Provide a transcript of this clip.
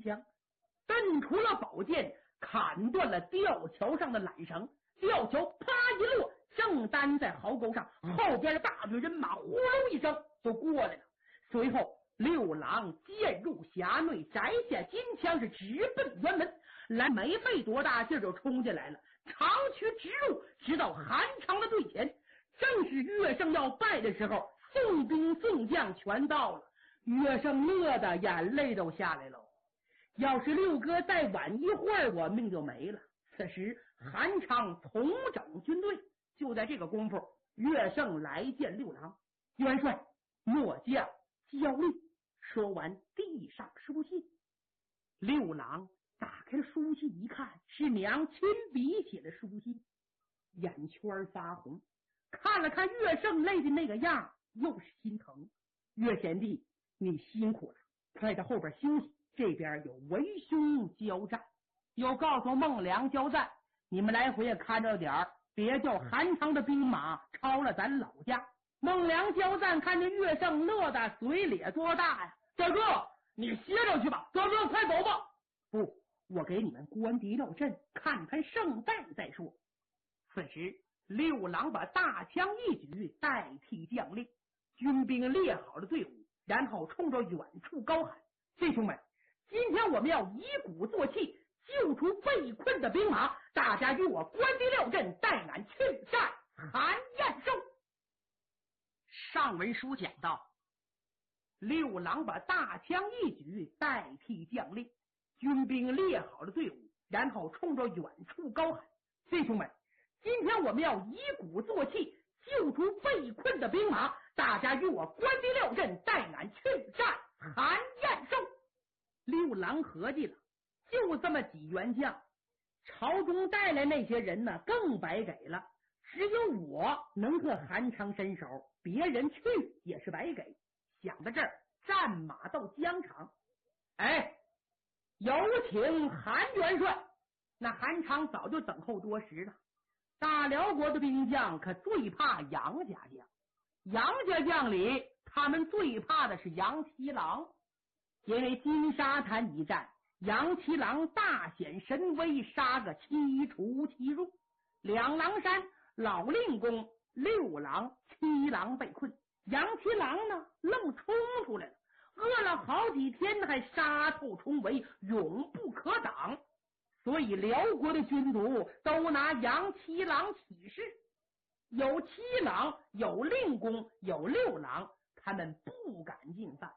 枪，蹬出了宝剑，砍断了吊桥上的缆绳，吊桥啪一落，正担在壕沟上，后边的大队人马呼噜一声就过来了。随后六郎渐入峡内，摘下金枪，是直奔辕门。来没费多大劲就冲进来了，长驱直入，直到韩昌的队前。正是岳胜要败的时候，送兵送将全到了，岳胜乐的眼泪都下来了。要是六哥再晚一会儿，我命就没了。此时韩昌统整军队，就在这个功夫，岳胜来见六郎，元帅末将交令。说完递上书信，六郎打开了书信一看，是娘亲笔写的书信，眼圈发红，看了看岳胜累的那个样，又是心疼。岳贤弟，你辛苦了，快到后边休息，这边有为兄交战。又告诉孟良交战，你们来回也看着点儿，别叫韩昌的兵马超了咱老家。孟良交战，看见岳胜乐的嘴咧多大呀！大哥，你歇着去吧，大哥快走吧。不，我给你们关敌绕阵，看看胜败再说。此时六郎把大枪一举，代替将令，军兵列好了队伍，然后冲着远处高喊：弟兄们，今天我们要以鼓作气，救出被困的兵马，大家与我关敌廖阵，待俺去战韩彦寿。上文书讲到，六郎把大枪一举，代替将令，军兵列好了队伍，然后冲着远处高喊：弟兄们，今天我们要以鼓作气，救出被困的兵马，大家与我关敌廖阵，待俺去战韩彦寿。六郎合计了，就这么几员将，朝中带来那些人呢更白给了，只有我能和韩昌伸手，别人去也是白给。想到这儿，战马到疆场，有请韩元帅。那韩昌早就等候多时了。大辽国的兵将可最怕杨家将，杨家将里他们最怕的是杨七郎，因为金沙滩一战，杨七郎大显神威，杀个七出七入，两狼山、老令公、六郎、七郎被困，杨七郎呢愣冲出来了，饿了好几天，还杀透重围，永不可挡。所以辽国的军卒都拿杨七郎起誓，有七郎，有令公，有六郎，他们不敢进犯。